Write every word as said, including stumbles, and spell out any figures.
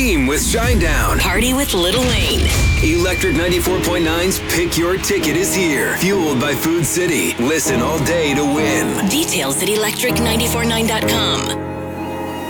Theme with Shinedown. Party with Little Wayne. Electric ninety-four point nine's Pick Your Ticket is here. Fueled by Food City. Listen all day to win. Details at electric nine four nine dot com.